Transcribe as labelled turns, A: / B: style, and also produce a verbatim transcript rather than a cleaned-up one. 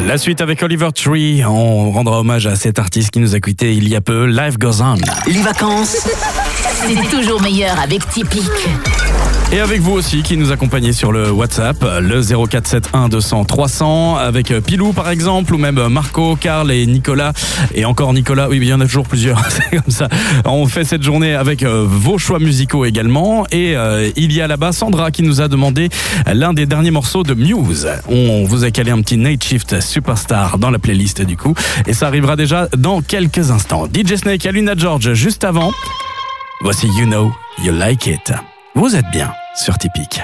A: La suite avec Oliver Tree, on rendra hommage à cet artiste qui nous a quittés il y a peu. Life Goes On.
B: Les vacances,
C: c'est toujours meilleur avec Tipeee.
A: Et avec vous aussi qui nous accompagnez sur le WhatsApp, le zéro quatre sept un deux cents trois cents, avec Pilou par exemple, ou même Marco, Karl et Nicolas, et encore Nicolas, oui il y en a toujours plusieurs, c'est comme ça. On fait cette journée avec vos choix musicaux également, et euh, il y a là-bas Sandra qui nous a demandé l'un des derniers morceaux de Muse. On vous a calé un petit Night Shift Superstar dans la playlist du coup, et ça arrivera déjà dans quelques instants. D J Snake, Aluna George juste avant, voici You Know You Like It. Vous êtes bien sur Tipeee.